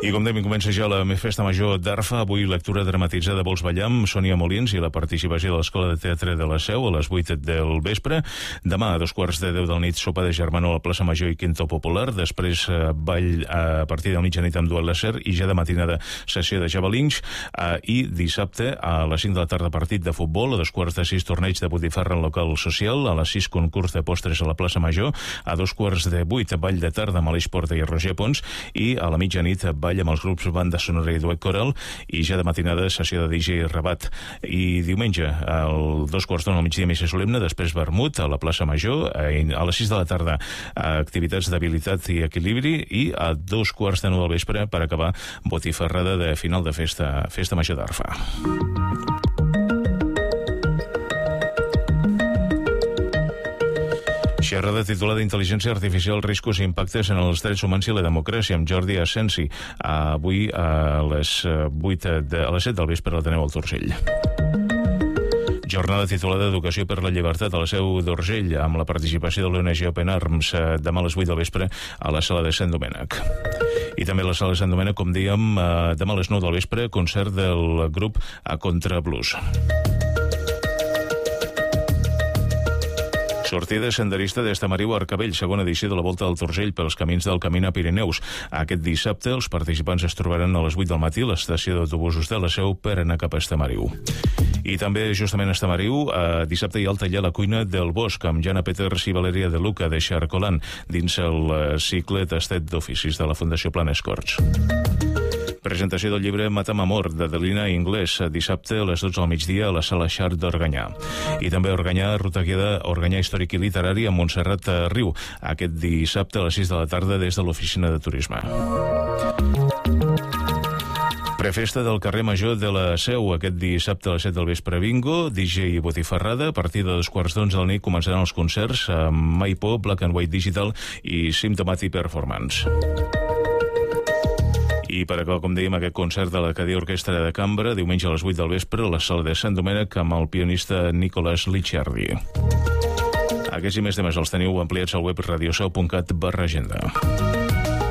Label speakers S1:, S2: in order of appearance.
S1: I com dèiem, comença ja la festa major d'Arfa. Avui lectura dramatitzada Vols ballar amb Sònia Molins i la participació de l'Escola de Teatre de la Seu a les 8 del vespre. Demà a 2:15 del nit sopa de germanor a la plaça Major i Quinto Popular. Després ball a partir de mitjanit amb duel láser i ja de matinada sessió de javelins. I dissabte a les 5 de la tarda partit de futbol, a 5:45 torneig de botifarra en local social, a les 6 concurs de postres a la plaça Major, a 7:15 ball de tarda amb Aleix Porta i Roger Pons i a la mitjanit ball amb els grups Banda Sonora i Duet Coral i ja de matinada sessió de DJ i Rabat. I diumenge al 2:15 al migdia missa solemne, després vermut a la plaça Major, a les 6 de la tarda activitats d'habilitat i equilibri i a 2:15 del vespre per acabar botifarrada de final de festa major d'Arfa. Xerrada titulada Intel·ligència artificial, riscos i impactes en els drets humans i la democràcia amb Jordi Asensi. Avui a les 7 del vespre a l'Ateneu al Torcell. Jornada titulada Educació per la Llibertat a la Seu d'Urgell amb la participació de l'ONG Open Arms demà a les 8 del vespre a la sala de Sant Domènec. I també a la sala de Sant Domènec, com dèiem, demà a les 9 del vespre, concert del grup A Contra Blues. Sortida senderista d'Estamariu a Arcavell, segona edició de la Volta del Torcell pels camins del Camí Pirineus. Aquest dissabte els participants es trobaran a les 8 del matí a l'estació d'autobusos de la Seu per anar cap a Estamariu. I també justament a Estamariu, dissabte hi ha el taller a la cuina del Bosc amb Jana Peters i Valeria de Luca de Xarcolan dins el cicle Tastet d'Oficis de la Fundació Planes Corts. Presentació del llibre Matam Amor, d'Adelina Inglés, dissabte a les 12 al migdia a la Sala Xart d'Organyà. I també a Organyà, ruta guiada Organyà Històric i Literari amb Montserrat Riu, aquest dissabte a les 6 de la tarda des de l'Oficina de Turisme. Prefesta del carrer Major de la Seu, aquest dissabte a les 7 del vespre bingo, DJ i botifarrada. A partir de 2:15 del nit començaran els concerts amb Maipo, Black and White Digital i Symptomatic Performance. I per acabar, com dèiem, aquest concert de l'Acadèmia Orquestra de Cambra, diumenge a les 8 del vespre, a la sala de Sant Domènec, amb el pianista Nicolas Licciardi. Aquests i més temes els teniu ampliats al web radiosau.cat/agenda.